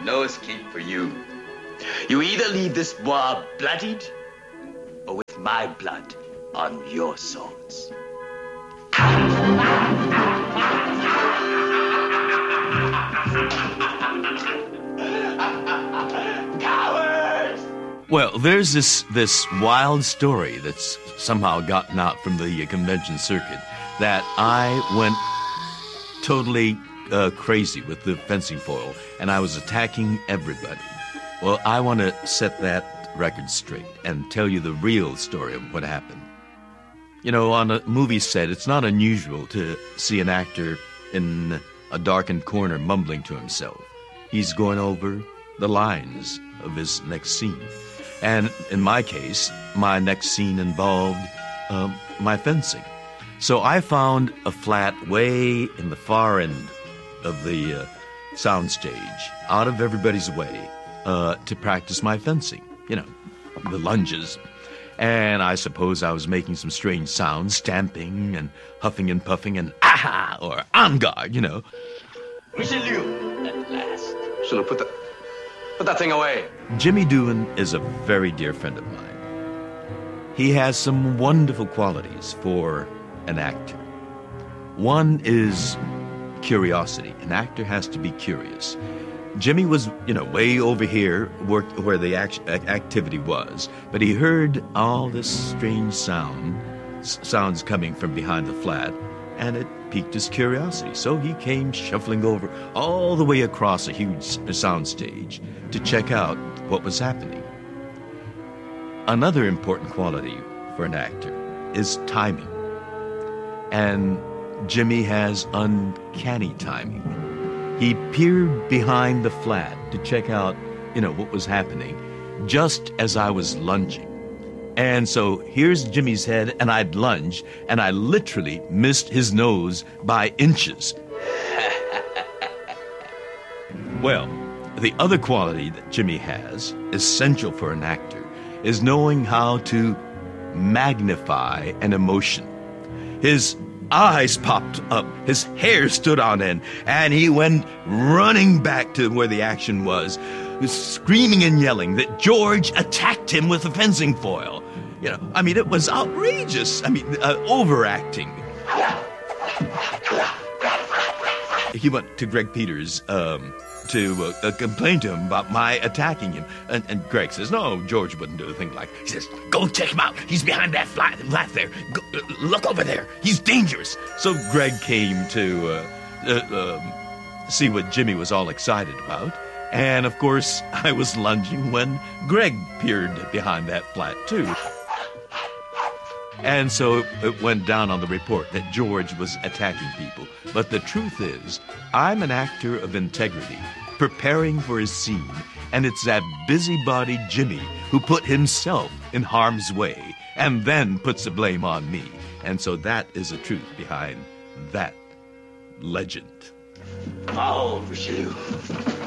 no escape for you. You either leave this bois bloodied, or with my blood on your swords. Cowards! Well, there's this wild story that's somehow gotten out from the convention circuit that I went totally crazy with the fencing foil, and I was attacking everybody. Well, I want to set that record straight and tell you the real story of what happened. You know, on a movie set, it's not unusual to see an actor in a darkened corner mumbling to himself. He's going over the lines of his next scene. And in my case, my next scene involved my fencing. So I found a flat way in the far end of the soundstage, out of everybody's way, to practice my fencing. You know, the lunges. And I suppose I was making some strange sounds, stamping and huffing and puffing and aha, or en garde, you know. Richelieu, at last. Should've put that thing away. Jimmy Doohan is a very dear friend of mine. He has some wonderful qualities for an actor. One is curiosity. An actor has to be curious. Jimmy was, way over here where the activity was, but he heard all this strange sounds coming from behind the flat, and it piqued his curiosity. So he came shuffling over all the way across a huge soundstage to check out what was happening. Another important quality for an actor is timing. And Jimmy has uncanny timing. He peered behind the flat to check out, what was happening, just as I was lunging. And so here's Jimmy's head, and I'd lunge, and I literally missed his nose by inches. Well, the other quality that Jimmy has, essential for an actor, is knowing how to magnify an emotion. His eyes popped up, his hair stood on end, and he went running back to where the action was, screaming and yelling that George attacked him with a fencing foil. It was outrageous. Overacting. He went to Greg Peters to complain to him about my attacking him. And Greg says, no, George wouldn't do a thing like that. He says, go check him out. He's behind that flat there. Go, look over there. He's dangerous. So Greg came to see what Jimmy was all excited about. And, of course, I was lunging when Greg peered behind that flat, too. And so it went down on the report that George was attacking people. But the truth is, I'm an actor of integrity, preparing for his scene, and it's that busybody Jimmy who put himself in harm's way and then puts the blame on me. And so that is the truth behind that legend. Oh, Richelieu.